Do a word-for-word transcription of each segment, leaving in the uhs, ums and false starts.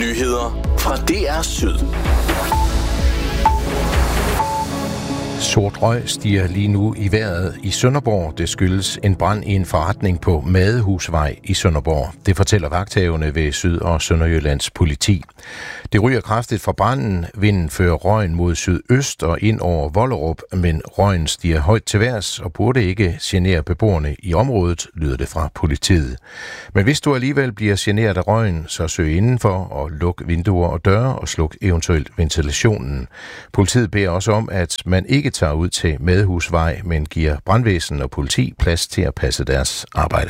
Nyheder fra D R Syd. Sort røg stiger lige nu i vejret i Sønderborg. Det skyldes en brand i en forretning på Madehusvej i Sønderborg. Det fortæller vagthavende ved Syd- og Sønderjyllands politi. Det ryger kraftigt fra branden. Vinden fører røgen mod sydøst og ind over Vollerup, men røgen stiger højt til vejrs og burde ikke genere beboerne i området, lyder det fra politiet. Men hvis du alligevel bliver generet af røgen, så søg indenfor og luk vinduer og døre og sluk eventuelt ventilationen. Politiet beder også om, at man ikke tager ud til Madehusvej, men giver brandvæsen og politi plads til at passe deres arbejde.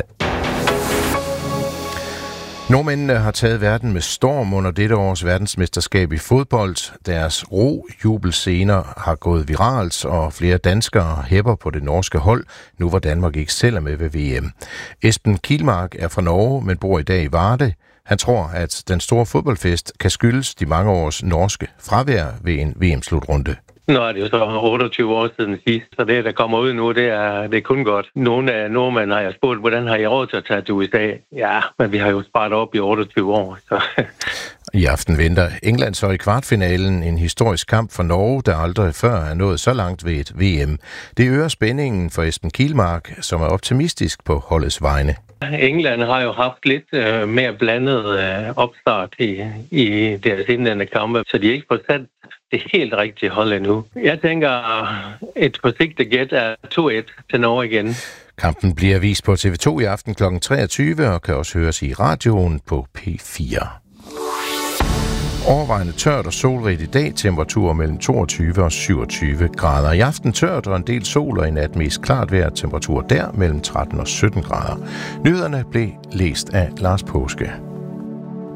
Nordmændene har taget verden med storm under dette års verdensmesterskab i fodbold. Deres ro-jubelscener har gået viralt, og flere danskere hæpper på det norske hold, nu hvor Danmark ikke selv er med ved V M. Esben Kielmark er fra Norge, men bor i dag i Varde. Han tror, at den store fodboldfest kan skyldes de mange års norske fravær ved en V M-slutrunde. Nå er det jo så otteogtyve år siden sidst, så det, der kommer ud nu, det er, det er kun godt. Nogle af nordmænd har jeg spurgt, hvordan har I råd til at tage til U S A? Ja, men vi har jo sparet op i otteogtyve år. Så. I aften venter England så i kvartfinalen, en historisk kamp for Norge, der aldrig før er nået så langt ved et V M. Det øger spændingen for Esben Kielmark, som er optimistisk på holdets vegne. England har jo haft lidt øh, mere blandet øh, opstart i, i deres indledende kampe, så de er ikke på sat det helt rigtige hold endnu. Jeg tænker, et forsigtigt gæt er to et til Norge igen. Kampen bliver vist på T V to i aften klokken treogtyve og kan også høres i radioen på P fire. Overvejende tørt og solrigt i dag, temperaturer mellem toogtyve og syvogtyve grader. I aften tørt og en del sol, og i nat mest klart vejr, temperatur der mellem tretten og sytten grader. Nyhederne blev læst af Lars Påske.